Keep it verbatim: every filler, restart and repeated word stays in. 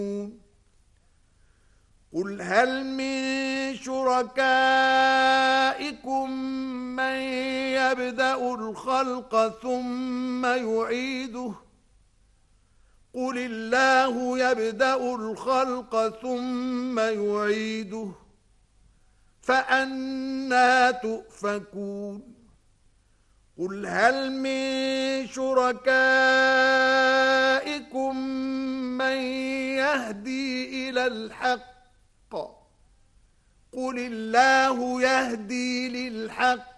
قل هل من شركائكم من يبدأ الخلق ثم يعيده قل الله يبدأ الخلق ثم يعيده فأنى تؤفكون قل هل من شركائكم من يهدي إلى الحق قل الله يهدي للحق